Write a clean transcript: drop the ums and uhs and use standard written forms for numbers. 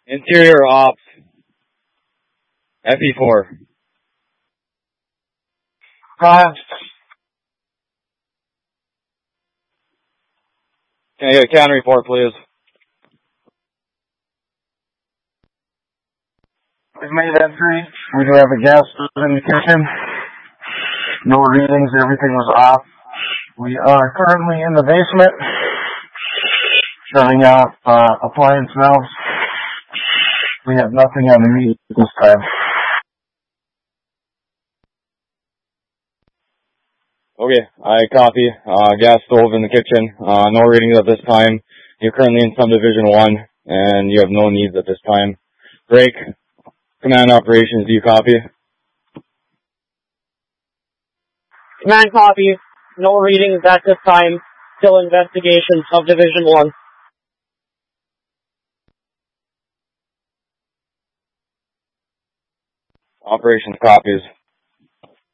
Interior ops. FE4. Can I get a can report, please? We've made entry. We do have a gas stove in the kitchen. No readings. Everything was off. We are currently in the basement, shutting off appliance valves. We have nothing on the meat this time. Okay, I copy. Gas stove in the kitchen. No readings at this time. You're currently in subdivision 1, and you have no needs at this time. Break. Command operations, do you copy? Command copy. No readings at this time. Still investigation, subdivision 1. Operations copies.